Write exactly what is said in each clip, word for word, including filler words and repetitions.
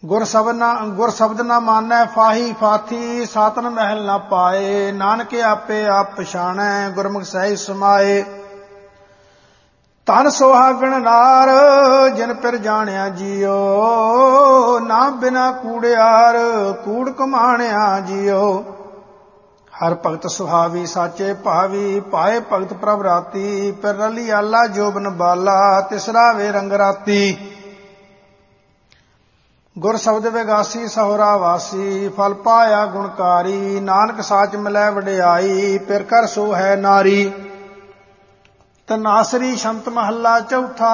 गुर शब्द ना गुर शब्द ना मानै फाही फाथी सातन महल ना पाए नानक आपे आप पछाणै गुरमुख सही समाए धन सुहागण नार जिन पिर जाणिया जियो ना बिना कूड़ियार कूड़ कमाणिया जियो हर भगत सुहावी साचे भावी पाए भगत प्रभ राती पिर रली आला जोबन बाला तिसरा वे रंग राती गुर शब्द विगासी सहोरा वासी फल पाया गुणकारी नानक साच मिलै वडियाई पिर कर सो है नारी तनासरी शंत महला चौथा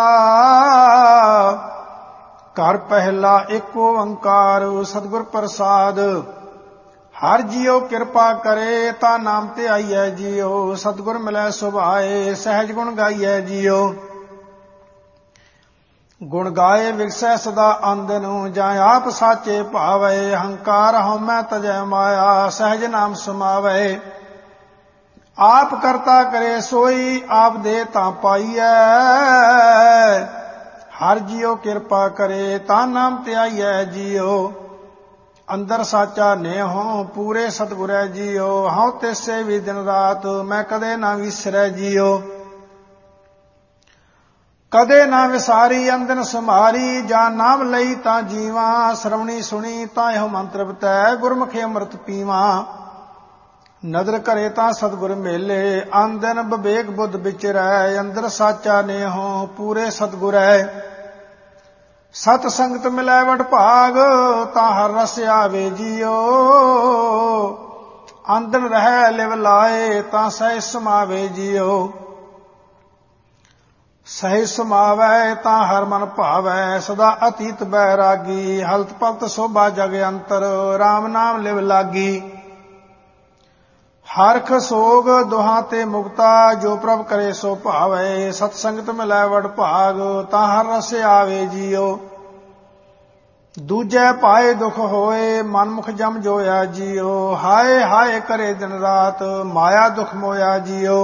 घर पहला एक ओंकार सतगुर प्रसाद हर जियो कृपा करे ता नाम ते आईए जियो सतगुर मिलै सुभाए सहज गुण गाईए जियो गुण गाए विगसै सदा आंदन ਜਾਂ ਆਪ ਸਾਚੇ ਭਾਵੇ ਹੰਕਾਰ ਹਉਮੈ ਤਜੈ ਮਾਇਆ ਸਹਿਜ ਨਾਮ ਸਮਾਵੇ ਆਪ ਕਰਤਾ ਕਰੇ ਸੋਈ ਆਪ ਦੇ ਤਾਂ ਪਾਈਐ ਹਰ ਜਿਉ ਕਿਰਪਾ ਕਰੇ ਤਾਂ ਨਾਮ ਧਿਆਈਐ ਜਿਉ ਅੰਦਰ ਸਾਚਾ ਨੇਹੋ ਪੂਰੇ ਸਤਿਗੁਰੈ ਜਿਉ ਹਉ ਤਿਸੈ ਵੀ ਦਿਨ ਰਾਤ ਮੈਂ ਕਦੇ ਨਾ ਵਿਸਰੈ ਜਿਉ कदे ना विसारी अंदन समारी जा नाम लई ता जीवा श्रवणी सुनी ता यह मंत्र बतै गुरमुखे अमृत पीवा नदर करे ता सतगुर मेले आंदन विवेक बुद्ध विचरै अंदर साचा नेहो पूरे सतगुर है सत संगत मिलै वड भाग ता हर रस आवे जियो आंदन रहै लिव लाए ता सह समावे जियो ਸਹਿ ਸਮਾਵੈ ਤਾਂ ਹਰ ਮਨ ਭਾਵੈ ਸਦਾ ਅਤੀਤ ਬੈਰਾਗੀ ਹਲਤ ਪਲਤ ਸੋਭਾ ਜਗ ਅੰਤਰ RAM ਨਾਮ ਲਿਵ ਲਾਗੀ ਹਰਖ ਸੋਗ ਦੁਹਾਂ ਤੇ ਮੁਕਤਾ ਜੋ ਪ੍ਰਭ ਕਰੇ ਸੋ ਭਾਵੈ ਸਤ ਸੰਗਤ ਮਿਲੈ ਵਡ ਭਾਗ ਤਾਂ ਹਰ ਰਸ ਆਵੇ ਜਿਉ ਦੂਜੈ ਪਾਏ ਦੁਖ ਹੋਏ ਮਨਮੁਖ ਜਮ ਜੋਇਆ ਜਿਉ ਹਾਏ ਹਾਏ ਕਰੇ ਦਿਨ ਰਾਤ ਮਾਇਆ ਦੁਖ ਮੋਇਆ ਜਿਉ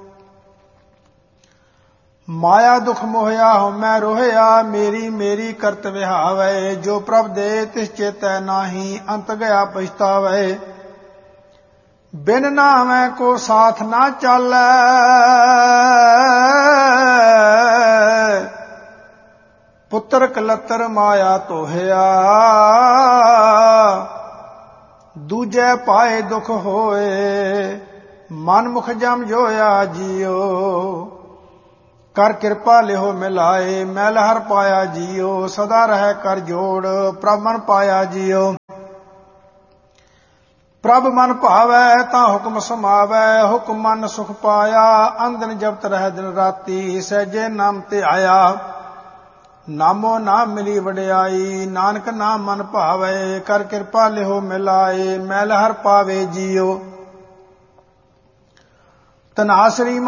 माया दुख मोहया मैं रोहया मेरी मेरी करत विहावै जो प्रभ दे तिस चेतै नाही अंत गया पछतावै बिन नामै को साथ ना चालै पुत्र कलतर माया तोहया दूजे पाए दुख होए मन मुख जम जोया जियो कर कृपा लिहो मिलाए मैल हर पाया जियो सदा रह कर जोड़ प्रभ मन पाया जियो प्रभ मन भावै ता हुक्म समावै हुक्म मन सुख पाया अंदन जपत रह दिन राती सहजे नाम ते आया नामो नाम मिली वडियाई नानक नाम मन भावै कर कृपा लिहो मिलाए मैल हर पावे जियो तनासरी